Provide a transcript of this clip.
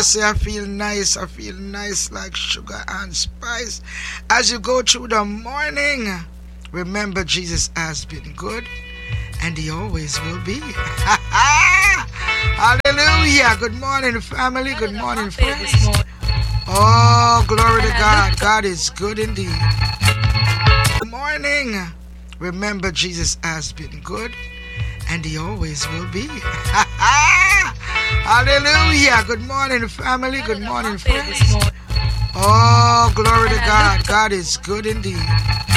say I feel nice. I feel nice like sugar and spice. As you go through the morning, remember Jesus has been good and he always will be. Hallelujah. Good morning, family. Good morning, friends. Oh, glory to God. God is good indeed. Good morning. Remember Jesus has been good and he always will be. Hallelujah. Good morning, family. Good morning, friends. Oh, glory to God. God is good indeed.